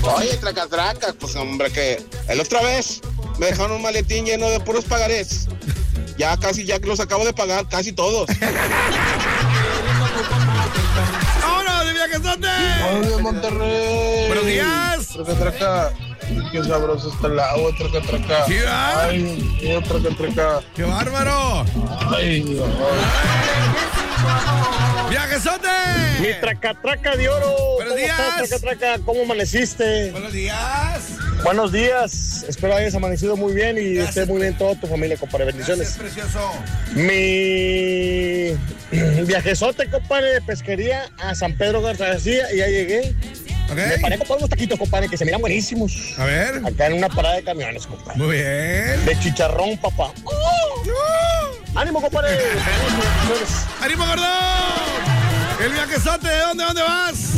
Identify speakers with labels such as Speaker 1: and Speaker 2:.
Speaker 1: Oye, traca, pues hombre, que el otra vez me dejaron un maletín lleno de puros pagarés. Ya los acabo de pagar, casi todos.
Speaker 2: ¡Vámonos de viajezote!
Speaker 3: ¡Buenos días, Monterrey!
Speaker 2: ¡Buenos días!
Speaker 3: Traca. Qué sabroso está el agua, traca.
Speaker 2: ¿Sí, va?
Speaker 3: Ay, traca.
Speaker 2: ¡Qué bárbaro!
Speaker 3: Ay, Dios.
Speaker 2: ¡Viajezote!
Speaker 4: Mi traca de oro.
Speaker 2: Buenos días.
Speaker 4: ¿Cómo estás, traca? ¿Cómo amaneciste?
Speaker 2: Buenos días.
Speaker 4: Buenos días. Espero hayas amanecido muy bien y esté muy bien toda tu familia, compadre. Bendiciones.
Speaker 2: Gracias, precioso.
Speaker 4: Mi viajezote, compadre, de pesquería a San Pedro García y ya llegué.
Speaker 2: Okay.
Speaker 4: Me paré con unos taquitos, compadre, que se miran buenísimos.
Speaker 2: A ver.
Speaker 4: Acá en una parada de camiones, compadre.
Speaker 2: Muy bien.
Speaker 4: De chicharrón, papá. ¡Ánimo, compadre!
Speaker 2: ¡Ánimo, gordo! El viajezote, ¿de dónde vas?